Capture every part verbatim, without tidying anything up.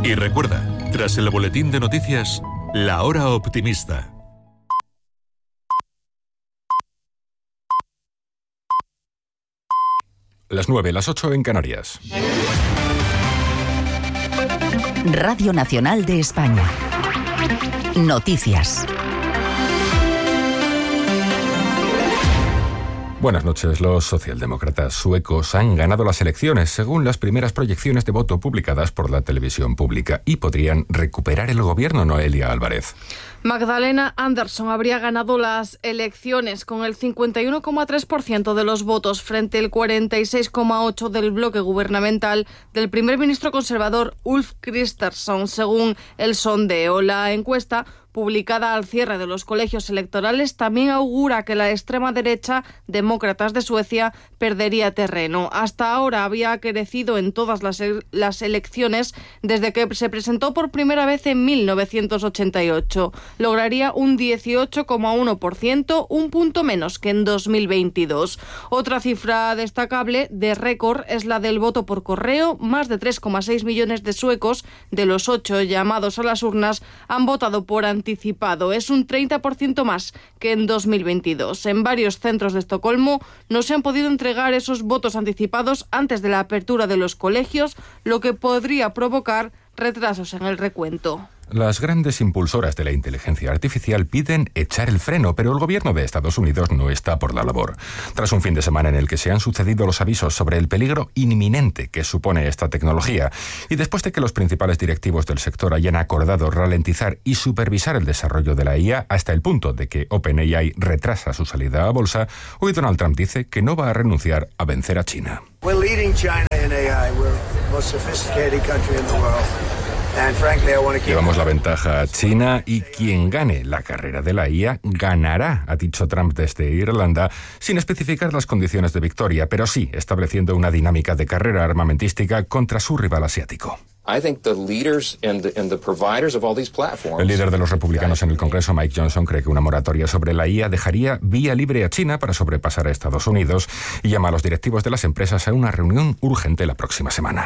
Y recuerda, tras el boletín de noticias, La Hora Optimista. Las nueve, las ocho en Canarias. Radio Nacional de España. Noticias. Buenas noches. Los socialdemócratas suecos han ganado las elecciones según las primeras proyecciones de voto publicadas por la televisión pública y podrían recuperar el gobierno. Noelia Álvarez. Magdalena Andersson habría ganado las elecciones con el cincuenta y uno coma tres por ciento de los votos frente al cuarenta y seis coma ocho por ciento del bloque gubernamental del primer ministro conservador Ulf Kristersson, según el sondeo. La encuesta, publicada al cierre de los colegios electorales, también augura que la extrema derecha Demócratas de Suecia perdería terreno. Hasta ahora había crecido en todas las, las elecciones desde que se presentó por primera vez en mil novecientos ochenta y ocho. Lograría un dieciocho coma uno por ciento, un punto menos que en dos mil veintidós. Otra cifra destacable de récord es la del voto por correo. Más de tres coma seis millones de suecos, de los ocho llamados a las urnas, han votado por anticipado. Es un treinta por ciento más que en dos mil veintidós. En varios centros de Estocolmo no se han podido entregar esos votos anticipados antes de la apertura de los colegios, lo que podría provocar retrasos en el recuento. Las grandes impulsoras de la inteligencia artificial piden echar el freno, pero el gobierno de Estados Unidos no está por la labor. Tras un fin de semana en el que se han sucedido los avisos sobre el peligro inminente que supone esta tecnología, y después de que los principales directivos del sector hayan acordado ralentizar y supervisar el desarrollo de la I A hasta el punto de que OpenAI retrasa su salida a bolsa, hoy Donald Trump dice que no va a renunciar a vencer a China. We're leading China in A I. We're the most sophisticated country in the world. Llevamos la ventaja a China y quien gane la carrera de la I A ganará, ha dicho Trump desde Irlanda, sin especificar las condiciones de victoria, pero sí estableciendo una dinámica de carrera armamentística contra su rival asiático. El líder de los republicanos en el Congreso, Mike Johnson, cree que una moratoria sobre la I A dejaría vía libre a China para sobrepasar a Estados Unidos y llama a los directivos de las empresas a una reunión urgente la próxima semana.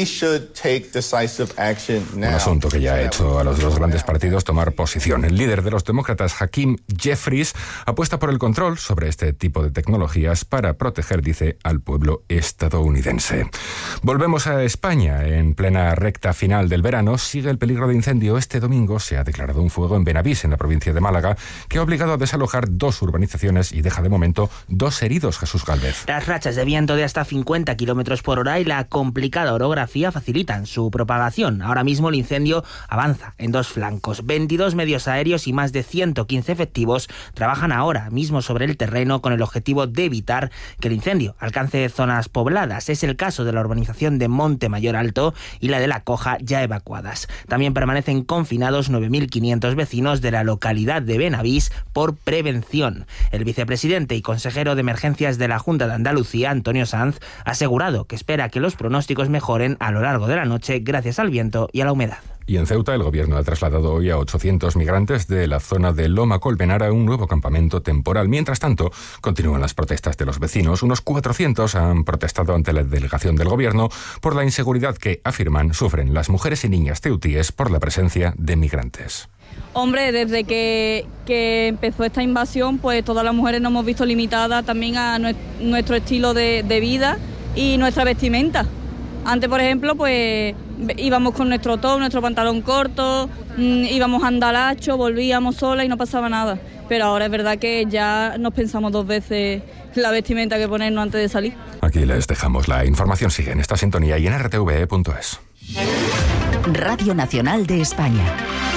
Un asunto que ya ha hecho a los dos grandes partidos tomar posición. El líder de los demócratas, Hakeem Jeffries, apuesta por el control sobre este tipo de tecnologías para proteger, dice, al pueblo estadounidense. Volvemos a España. En plena recta final del verano sigue el peligro de incendio. Este domingo se ha declarado un fuego en Benavís, en la provincia de Málaga, que ha obligado a desalojar dos urbanizaciones y deja de momento dos heridos. Jesús Gálvez. Las rachas de viento de hasta cincuenta kilómetros por hora y la complicada orografía facilitan su propagación. Ahora mismo el incendio avanza en dos flancos. veintidós medios aéreos y más de ciento quince efectivos trabajan ahora mismo sobre el terreno con el objetivo de evitar que el incendio alcance zonas pobladas. Es el caso de la urbanización de Monte Mayor Alto y la de La Coja, ya evacuadas. También permanecen confinados nueve mil quinientos vecinos de la localidad de Benavís por prevención. El vicepresidente y consejero de emergencias de la Junta de Andalucía, Antonio Sanz, ha asegurado que espera que los pronósticos mejoren a lo largo de la noche gracias al viento y a la humedad. Y en Ceuta, el gobierno ha trasladado hoy a ochocientos migrantes de la zona de Loma Colmenar a un nuevo campamento temporal. Mientras tanto, continúan las protestas de los vecinos. Unos cuatrocientos han protestado ante la delegación del gobierno por la inseguridad que, afirman, sufren las mujeres y niñas ceutíes por la presencia de migrantes. Hombre, desde que, que empezó esta invasión, pues todas las mujeres nos hemos visto limitadas también a nuestro estilo de, de vida y nuestra vestimenta. Antes, por ejemplo, pues íbamos con nuestro top, nuestro pantalón corto, mmm, íbamos a andalacho, volvíamos solas y no pasaba nada. Pero ahora es verdad que ya nos pensamos dos veces la vestimenta que ponernos antes de salir. Aquí les dejamos. La información sigue en esta sintonía y en r t v e punto es. Radio Nacional de España.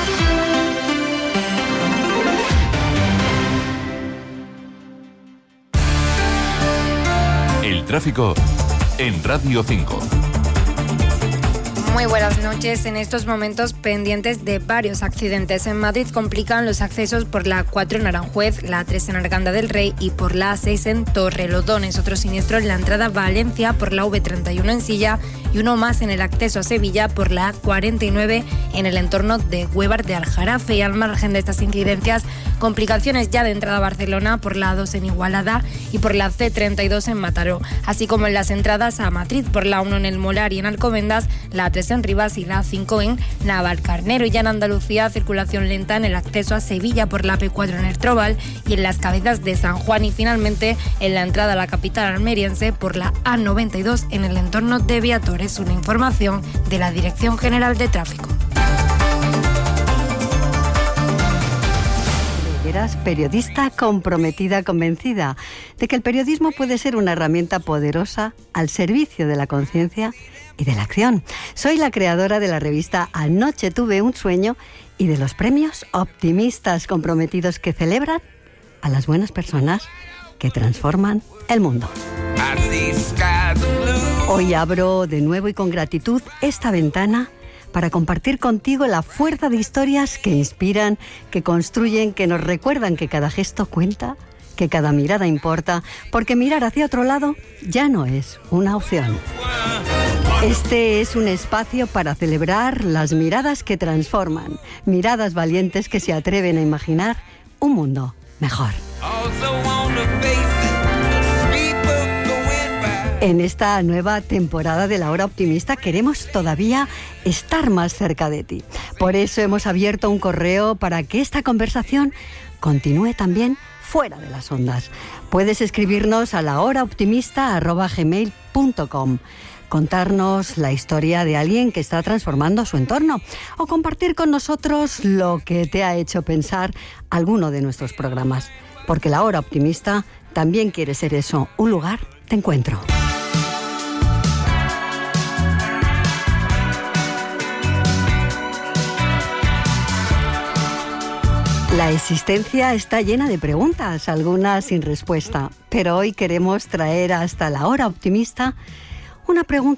El tráfico en Radio cinco. Muy buenas noches. En estos momentos pendientes de varios accidentes. En Madrid complican los accesos por la cuatro en Aranjuez, la tres en Arganda del Rey y por la seis en Torrelodones. Otro siniestro en la entrada a Valencia por la V treinta y uno en Silla y uno más en el acceso a Sevilla por la cuarenta y nueve en el entorno de Huévar de Aljarafe. Y al margen de estas incidencias, complicaciones ya de entrada a Barcelona por la dos en Igualada y por la C treinta y dos en Mataró, así como en las entradas a Madrid por la uno en El Molar y en Alcobendas, la tres dos en Rivas y la A cinco en Navalcarnero. Y ya en Andalucía, circulación lenta en el acceso a Sevilla por la A P cuatro en el Trobal y en las Cabezas de San Juan, y finalmente en la entrada a la capital almeriense por la A noventa y dos en el entorno de Viatores. Una información de la Dirección General de Tráfico. Eras periodista comprometida, convencida de que el periodismo puede ser una herramienta poderosa al servicio de la conciencia y de la acción. Soy la creadora de la revista Anoche tuve un sueño y de los premios Optimistas Comprometidos, que celebran a las buenas personas que transforman el mundo. Hoy abro de nuevo y con gratitud esta ventana para compartir contigo la fuerza de historias que inspiran, que construyen, que nos recuerdan que cada gesto cuenta, que cada mirada importa, porque mirar hacia otro lado ya no es una opción. Este es un espacio para celebrar las miradas que transforman, miradas valientes que se atreven a imaginar un mundo mejor. En esta nueva temporada de La Hora Optimista queremos todavía estar más cerca de ti. Por eso hemos abierto un correo para que esta conversación continúe también fuera de las ondas. Puedes escribirnos a la hora optimista arroba gmail punto com, contarnos la historia de alguien que está transformando su entorno o compartir con nosotros lo que te ha hecho pensar alguno de nuestros programas. Porque La Hora Optimista también quiere ser eso, un lugar de encuentro. La existencia está llena de preguntas, algunas sin respuesta, pero hoy queremos traer hasta La Hora Optimista una pregunta